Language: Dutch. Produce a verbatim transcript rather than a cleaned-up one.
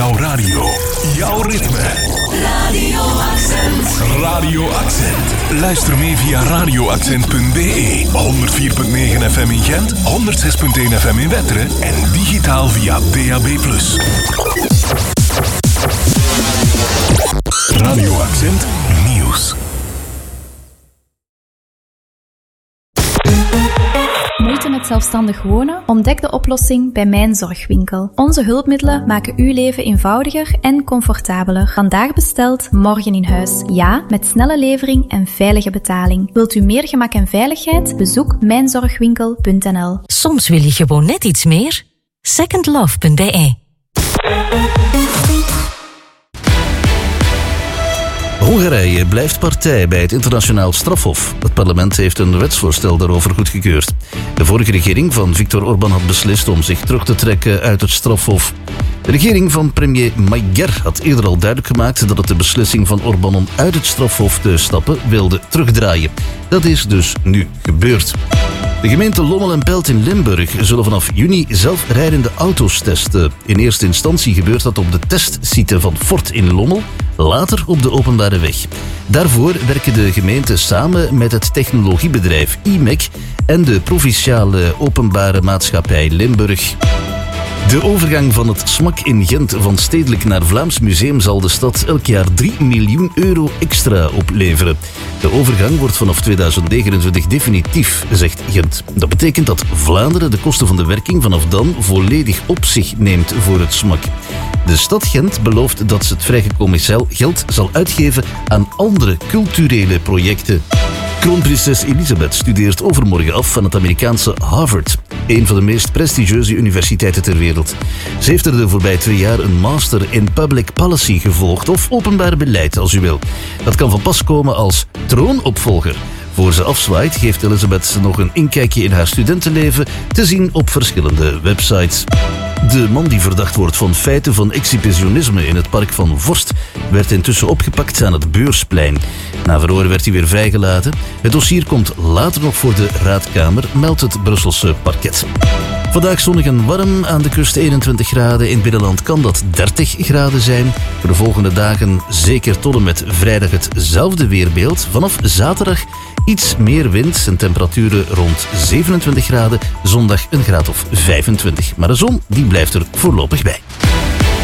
Jouw radio. Jouw ritme. Radio Accent. Radio Accent. Luister mee via radio accent punt b e. honderd vier komma negen F M in Gent, honderd zes komma één F M in Wetteren en digitaal via D A B plus. Radio Accent Nieuws. Moeite met zelfstandig wonen? Ontdek de oplossing bij Mijn Zorgwinkel. Onze hulpmiddelen maken uw leven eenvoudiger en comfortabeler. Vandaag besteld, morgen in huis. Ja, met snelle levering en veilige betaling. Wilt u meer gemak en veiligheid? Bezoek mijn zorgwinkel punt n l. Soms wil je gewoon net iets meer. second love punt b e. Hongarije blijft partij bij het internationaal strafhof. Het parlement heeft een wetsvoorstel daarover goedgekeurd. De vorige regering van Viktor Orbán had beslist om zich terug te trekken uit het strafhof. De regering van premier Magyar had eerder al duidelijk gemaakt dat het de beslissing van Orbán om uit het strafhof te stappen wilde terugdraaien. Dat is dus nu gebeurd. De gemeente Lommel en Pelt in Limburg zullen vanaf juni zelfrijdende auto's testen. In eerste instantie gebeurt dat op de testsite van Ford in Lommel, later op de openbare weg. Daarvoor werken de gemeenten samen met het technologiebedrijf I M E C en de provinciale openbare maatschappij Limburg. De overgang van het S M A C in Gent van stedelijk naar Vlaams museum zal de stad elk jaar drie miljoen euro extra opleveren. De overgang wordt vanaf tweeduizend negenentwintig definitief, zegt Gent. Dat betekent dat Vlaanderen de kosten van de werking vanaf dan volledig op zich neemt voor het S M A C. De stad Gent belooft dat ze het vrijgekomen geld zal uitgeven aan andere culturele projecten. Kroonprinses Elisabeth studeert overmorgen af van het Amerikaanse Harvard, een van de meest prestigieuze universiteiten ter wereld. Ze heeft er de voorbije twee jaar een master in public policy gevolgd, of openbaar beleid als u wil. Dat kan van pas komen als troonopvolger. Voor ze afzwaait geeft Elisabeth nog een inkijkje in haar studentenleven, te zien op verschillende websites. De man die verdacht wordt van feiten van exhibitionisme in het park van Vorst werd intussen opgepakt aan het Beursplein. Na verhoor werd hij weer vrijgelaten. Het dossier komt later nog voor de raadkamer, meldt het Brusselse parket. Vandaag zonnig en warm, aan de kust eenentwintig graden. In het binnenland kan dat dertig graden zijn. Voor de volgende dagen zeker tot en met vrijdag hetzelfde weerbeeld. Vanaf zaterdag iets meer wind en temperaturen rond zevenentwintig graden. Zondag een graad of vijfentwintig. Maar de zon die blijft er voorlopig bij.